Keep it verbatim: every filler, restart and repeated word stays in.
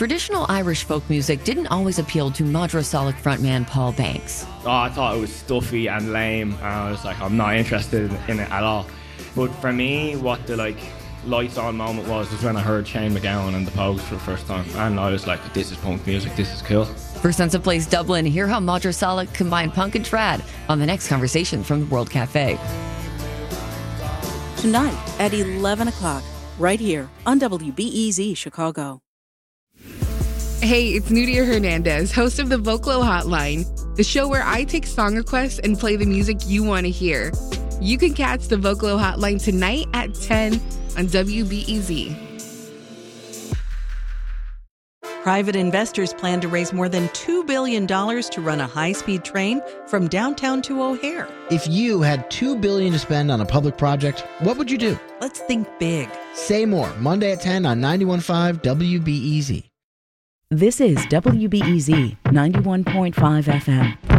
traditional Irish folk music didn't always appeal to Madrasalic frontman Paul Banks. Oh, I thought it was stuffy and lame, and I was like, I'm not interested in it at all. But for me, what the like lights on moment was was when I heard Shane MacGowan and the Pogues for the first time, and I was like, this is punk music, this is cool. For Sense of Place Dublin, hear how Madrasalic combined punk and trad on the next Conversation from the World Cafe. Tonight at eleven o'clock, right here on W B E Z Chicago. Hey, it's Nudia Hernandez, host of the Vocalo Hotline, the show where I take song requests and play the music you want to hear. You can catch the Vocalo Hotline tonight at ten on W B E Z. Private investors plan to raise more than two billion dollars to run a high-speed train from downtown to O'Hare. If you had two billion dollars to spend on a public project, what would you do? Let's think big. Say more, Monday at ten on ninety-one point five W B E Z. This is W B E Z ninety-one point five F M.